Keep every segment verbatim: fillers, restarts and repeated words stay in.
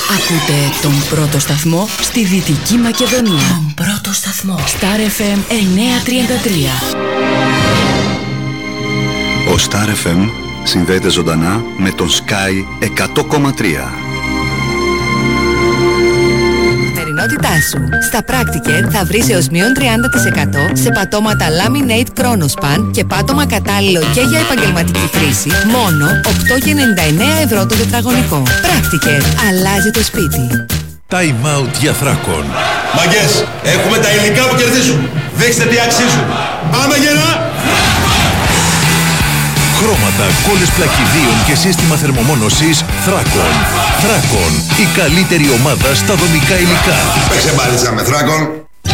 Ακούτε τον πρώτο σταθμό στη Δυτική Μακεδονία. Τον πρώτο σταθμό. Star εφ εμ εννιακόσια τριάντα τρία. Ο Star εφ εμ συνδέεται ζωντανά με τον Sky εκατό κόμμα τρία. Σου. Στα Practiker θα βρεις έως μείον τριάντα τοις εκατό σε πατώματα Laminate Chronospan και πάτωμα κατάλληλο και για επαγγελματική χρήση μόνο οκτώ κόμμα ενενήντα εννέα ευρώ το τετραγωνικό. Practiker. Αλλάζει το σπίτι. Time out για Θράκον. Μαγκές, έχουμε τα υλικά που κερδίζουν. Δείξτε τι αξίζουν. Πάμε γερά! Χρώματα, κόλλες πλακιδίων και σύστημα θερμομόνωσης Θράκον. Θράκον, η καλύτερη ομάδα στα δομικά υλικά. Παίξε μπάλιτσα με Θράκον.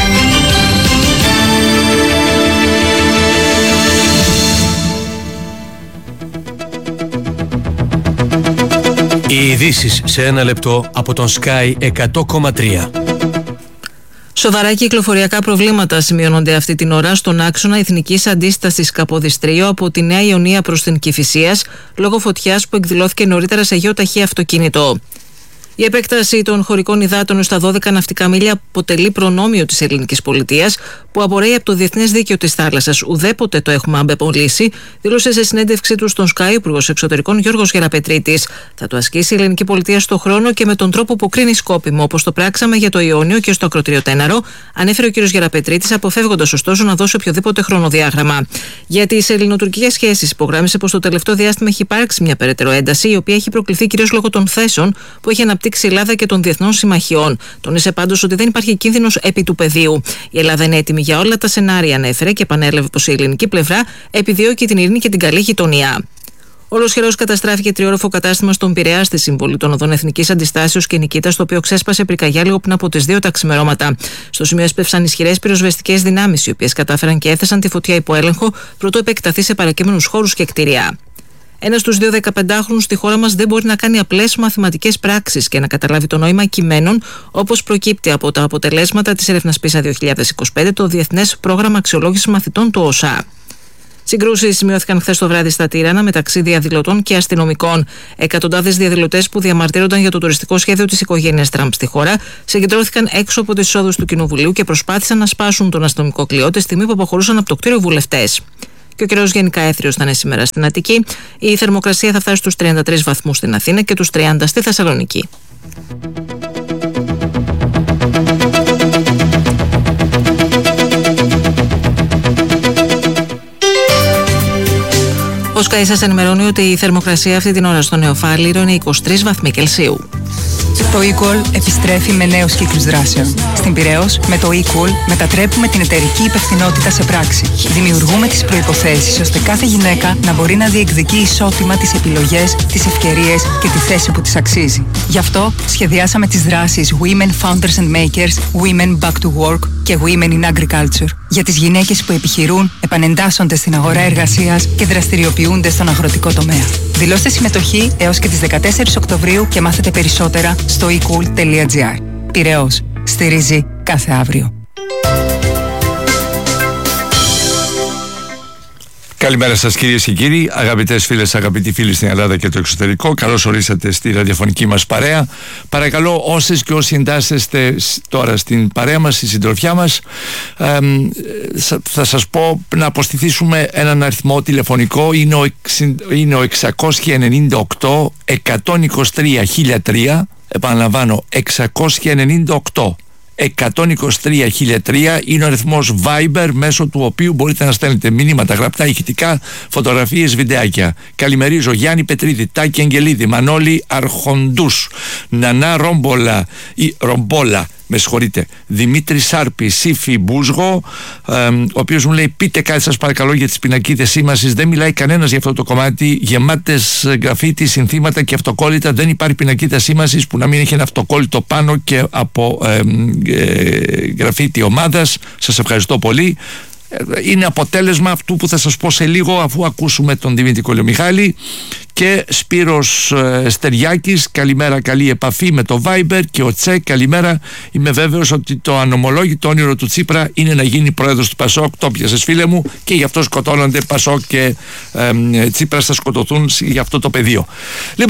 Οι ειδήσεις σε ένα λεπτό από τον Sky εκατό κόμμα τρία. Σοβαρά κυκλοφοριακά προβλήματα σημειώνονται αυτή την ώρα στον άξονα εθνικής αντίστασης Καποδιστρίου από τη Νέα Ιωνία προς την Κηφισίας λόγω φωτιάς που εκδηλώθηκε νωρίτερα σε γεωταχή αυτοκίνητο. Η επέκταση των χωρικών υδάτων στα δώδεκα ναυτικά μίλια αποτελεί προνόμιο της ελληνικής πολιτείας που απορρέει από το Διεθνές Δίκαιο της Θάλασσας. Ουδέποτε το έχουμε αμπεπολίσει, δήλωσε σε συνέντευξή του στον Sky ο Υπουργός Εξωτερικών Γιώργος Γεραπετρίτης. Θα το ασκήσει η ελληνική πολιτεία στο χρόνο και με τον τρόπο που κρίνει σκόπιμο, όπως το πράξαμε για το Ιόνιο και στο ακροτήριο Τέναρο, ανέφερε ο κ. Γεραπετρίτης, αποφεύγοντας ωστόσο να δώσει οποιοδήποτε χρονοδιάγραμμα. Για τις ελληνοτουρκικές σχέσεις, υπογράμμισε πως το τελευταίο διάστημα έχει υπάρξει μια περαιτέρω ένταση, η οποία έχει προκληθεί κυρίως λόγω των θέσεων που έχει αναπτύξει η Ελλάδα και των διεθνών συμμαχιών. Τόνισε πάντως ότι δεν υπάρχει κίνδυνος επί του πεδίου. Η Ελλάδα είναι έτοιμη για όλα τα σενάρια, ανέφερε και επανέλαβε πως η ελληνική πλευρά επιδιώκει την ειρήνη και την καλή γειτονία. Ολοσχερός καταστράφηκε τριώροφο κατάστημα στον Πειραιά στη συμβολή των οδών Εθνικής Αντιστάσεως και Νικήτας, το οποίο ξέσπασε πυρκαγιά λίγο πριν από τις δύο τα ξημερώματα. Στο σημείο έσπευσαν ισχυρές πυροσβεστικές δυνάμεις, οι οποίες κατάφεραν και έθεσαν τη φωτιά υπό έλεγχο, προτού επεκταθεί σε παρακείμενους χώρους και κτίρια. Ένας στους δύο δεκαπεντάχρονους στη χώρα μας δεν μπορεί να κάνει απλές μαθηματικές πράξεις και να καταλάβει το νόημα κειμένων, όπως προκύπτει από τα αποτελέσματα της έρευνας πίσα δύο χιλιάδες είκοσι πέντε, το Διεθνές Πρόγραμμα Αξιολόγησης Μαθητών του ΟΣΑ. Συγκρούσεις σημειώθηκαν χθες το βράδυ στα Τύρανα μεταξύ διαδηλωτών και αστυνομικών. Εκατοντάδες διαδηλωτές που διαμαρτύρονταν για το τουριστικό σχέδιο της οικογένειας Τραμπ στη χώρα συγκεντρώθηκαν έξω από τις εισόδους του Κοινοβουλίου και προσπάθησαν να σπάσουν τον αστυνομικό κλειό τη στιγμή που αποχωρούσαν από το κτίριο βουλευτές. Και ο καιρός γενικά έθριος θα είναι σήμερα στην Αττική. Η θερμοκρασία θα φτάσει στους τριάντα τρεις βαθμούς στην Αθήνα και τους τριάντα στη Θεσσαλονίκη. Ο Sky σας ενημερώνει ότι η θερμοκρασία αυτή την ώρα στο Νεοφάλιρο είναι είκοσι τρεις βαθμοί Κελσίου. Το eCall επιστρέφει με νέους κύκλους δράσεων. Στην Πειραιώς, με το eCall μετατρέπουμε την εταιρική υπευθυνότητα σε πράξη. Δημιουργούμε τις προϋποθέσεις ώστε κάθε γυναίκα να μπορεί να διεκδικεί ισότιμα τις επιλογές, τις ευκαιρίες και τη θέση που της αξίζει. Γι' αυτό σχεδιάσαμε τις δράσεις Women Founders and Makers, Women Back to Work και Women in Agriculture για τις γυναίκες που επιχειρούν, επανεντάσσονται στην αγορά εργασίας και δραστηριοποιούνται στον αγροτικό τομέα. Δηλώστε συμμετοχή έως και τις δεκατέσσερις Οκτωβρίου και μάθετε περισσότερα στο ecool τελεία gr. Πειραιώς. Στηρίζει κάθε αύριο. Καλημέρα σας κυρίες και κύριοι, αγαπητές φίλες, αγαπητοί φίλοι στην Ελλάδα και το εξωτερικό. Καλώς ορίσατε στη ραδιοφωνική μας παρέα. Παρακαλώ όσες και όσοι εντάσσεστε τώρα στην παρέα μας, στη συντροφιά μας, ε, θα σας πω να αποστηθήσουμε έναν αριθμό τηλεφωνικό. Είναι ο, είναι ο εξακόσια ενενήντα οκτώ εκατόν είκοσι τρία χίλια τρία. Επαναλαμβάνω, εξακόσια ενενήντα οκτώ εκατόν είκοσι τρία χίλια τρία είναι ο αριθμός Viber μέσω του οποίου μπορείτε να στέλνετε μηνύματα γραπτά, ηχητικά, φωτογραφίες, βιντεάκια. Καλημερίζω Γιάννη Πετρίδη, Τάκη Αγγελίδη, Μανώλη Αρχοντούς, Νανά Ρομπόλα, ή Ρομπόλα, με συγχωρείτε, Δημήτρη Σάρπη, Σύφη Μπούσγο, ε, ο οποίος μου λέει πείτε κάτι σας παρακαλώ για τις πινακίδες σήμανσης. Δεν μιλάει κανένας για αυτό το κομμάτι, γεμάτες γραφίτι, συνθήματα και αυτοκόλλητα. Δεν υπάρχει πινακίδα σήμανσης που να μην έχει ένα αυτοκόλλητο πάνω και από ε, ε, γραφίτι ομάδας. Σας ευχαριστώ πολύ. Είναι αποτέλεσμα αυτού που θα σας πω σε λίγο, αφού ακούσουμε τον Δημήτρη Κολιομιχάλη. Και Σπύρος ε, Στεριάκης, καλημέρα, καλή επαφή με το Viber. Και ο Τσε, καλημέρα, είμαι βέβαιος ότι το ανομολόγητο όνειρο του Τσίπρα είναι να γίνει πρόεδρος του Πασόκ. Το πιάσες φίλε μου, και γι' αυτό σκοτώνονται Πασόκ και ε, ε, Τσίπρα θα σκοτωθούν για αυτό το πεδίο. Λοιπόν,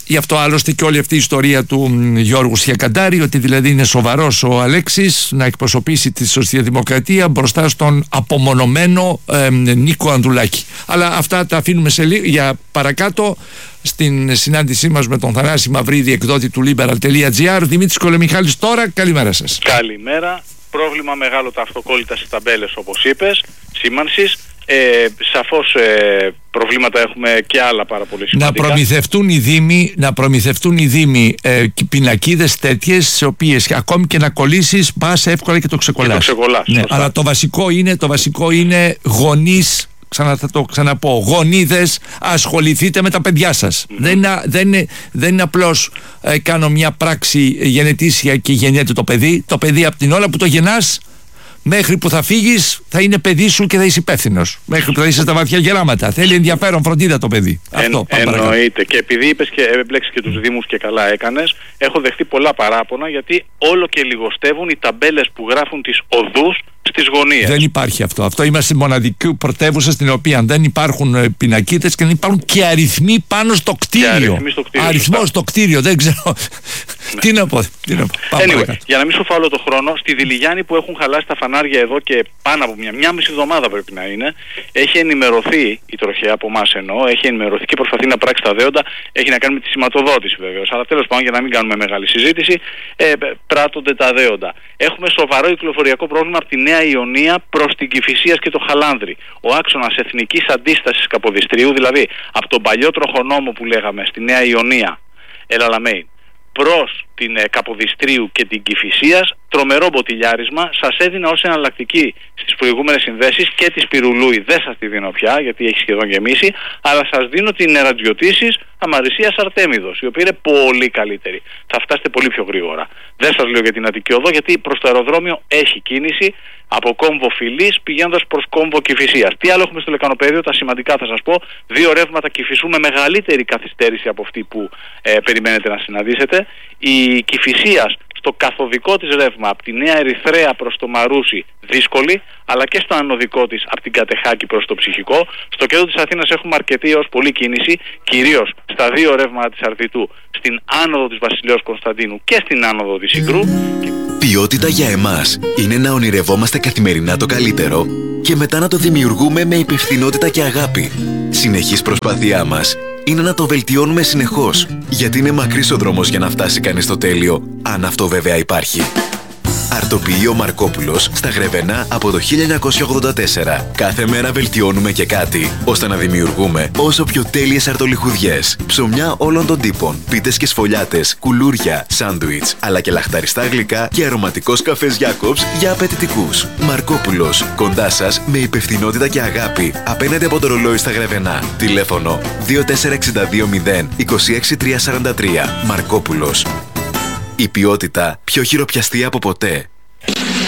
Γι' αυτό άλλωστε και όλη αυτή η ιστορία του Γιώργου Σιακαντάρη, ότι δηλαδή είναι σοβαρός ο Αλέξης να εκπροσωπήσει τη Σοσιαλδημοκρατία μπροστά στον απομονωμένο ε, Νίκο Ανδρουλάκη. Αλλά αυτά τα αφήνουμε σε λίγο για παρακάτω. Στην συνάντησή μας με τον Θανάση Μαυρίδη, εκδότη του liberal.gr. Δημήτρης Κολεμιχάλης τώρα, καλημέρα σας. Καλημέρα. Πρόβλημα μεγάλο τα αυτοκόλλητα στις ταμπέλες, όπως είπες, σήμανσης. Ε, σαφώς ε, προβλήματα έχουμε και άλλα πάρα πολύ σημαντικά. Να προμηθευτούν οι δήμοι, να προμηθευτούν οι δήμοι ε, πινακίδες τέτοιες, σε οποίες ακόμη και να κολλήσεις πας εύκολα και το ξεκολλάς. Και το ξεκολλάς, ναι, αλλά το βασικό είναι, το βασικό είναι γονείς. Ξανα, θα το ξαναπώ, γονίδες, ασχοληθείτε με τα παιδιά σας. Mm-hmm. Δεν, είναι, δεν, είναι, δεν είναι απλώς ε, κάνω μια πράξη γενετήσια και γεννιέται το παιδί. Το παιδί από την ώρα που το γεννάς μέχρι που θα φύγεις θα είναι παιδί σου και θα είσαι υπεύθυνος. Μέχρι που θα είσαι στα βαθιά γεράματα. Θέλει ενδιαφέρον, φροντίδα το παιδί. Εν, Αυτό, εννοείται. Και επειδή είπες και έμπλεξες και τους δήμους και καλά έκανες, έχω δεχτεί πολλά παράπονα γιατί όλο και λιγοστεύουν οι ταμπέλες που γράφουν τις οδούς στις γωνίες. Δεν υπάρχει αυτό. Αυτό είμαστε μοναδική πρωτεύουσα στην οποία δεν υπάρχουν πινακίδες και δεν υπάρχουν και αριθμοί πάνω στο κτίριο. Αριθμοί στο κτίριο. Αριθμό στο κτίριο, δεν ξέρω. Ναι. Τι να πω. Τι να πω. Anyway, για να μην σου φάω το χρόνο, στη Δηλιγιάννη που έχουν χαλάσει τα φανάρια εδώ και πάνω από μια, μια μισή εβδομάδα πρέπει να είναι, έχει ενημερωθεί η τροχέα από εμάς εννοώ, έχει ενημερωθεί και προσπαθεί να πράξει τα δέοντα. Έχει να κάνει με τη σηματοδότηση βεβαίως. Αλλά τέλος πάντων, για να μην κάνουμε μεγάλη συζήτηση, ε, πράττονται τα δέοντα. Έχουμε σοβαρό κυκλοφοριακό πρόβλημα από τη Νέα Ιωνία προς την Κηφισίας και το Χαλάνδρη. Ο άξονας εθνικής αντίστασης Καποδιστρίου, δηλαδή από τον παλιό τροχονόμο που λέγαμε στη Νέα Ιωνία, Ελαλαμέιν, προς την ε, Καποδιστρίου και την Κηφισίας, τρομερό μποτιλιάρισμα. Σας έδινα ως εναλλακτική στις προηγούμενες συνδέσεις και τη Σπυρουλούη, δεν σας τη δίνω πια γιατί έχει σχεδόν γεμίσει, αλλά σας δίνω την Ερατζιωτήσης Αμαρισίας Αρτέμιδος, η οποία είναι πολύ καλύτερη. Θα φτάσετε πολύ πιο γρήγορα. Δεν σας λέω για την Αττική Οδό, γιατί προς το αεροδρόμιο έχει κίνηση από κόμβο Φιλής πηγαίνοντας προς κόμβο Κηφισίας. Τι άλλο έχουμε στο λεκανοπέδιο, τα σημαντικά θα σας πω. Δύο ρεύματα Κηφισού με μεγαλύτερη καθυστέρηση από αυτή που ε, περιμένετε να συναντήσετε. Η Κηφισίας στο καθοδικό της ρεύμα από τη Νέα Ερυθρέα προς το Μαρούσι δύσκολη, αλλά και στο ανωδικό της από την Κατεχάκη προς το Ψυχικό. Στο κέντρο της Αθήνας έχουμε αρκετή ως πολλή κίνηση, κυρίως στα δύο ρεύματα της Αρδιτού, στην άνοδο της Βασιλέως Κωνσταντίνου και στην άνοδο της Ικρού. Ποιότητα για εμάς είναι να ονειρευόμαστε καθημερινά το καλύτερο και μετά να το δημιουργούμε με υπευθυνότητα και αγάπη. Συνεχής προσπάθειά μας είναι να το βελτιώνουμε συνεχώς, γιατί είναι μακρύς ο δρόμος για να φτάσει κανείς στο τέλειο, αν αυτό βέβαια υπάρχει. Αρτοποιείο Μαρκόπουλος στα Γρεβενά από το χίλια εννιακόσια ογδόντα τέσσερα. Κάθε μέρα βελτιώνουμε και κάτι, ώστε να δημιουργούμε όσο πιο τέλειες αρτολιχουδιές, ψωμιά όλων των τύπων, πίτες και σφολιάτες, κουλούρια, σάντουιτς, αλλά και λαχταριστά γλυκά και αρωματικός καφές Γιάκοψ για απαιτητικούς. Μαρκόπουλος, κοντά σας με υπευθυνότητα και αγάπη, απέναντι από το ρολόι στα Γρεβενά. Τηλέφωνο δύο τέσσερα έξι δύο μηδέν δύο έξι τρία τέσσερα τρία. Μαρκόπουλος. Η ποιότητα πιο χειροπιαστή από ποτέ.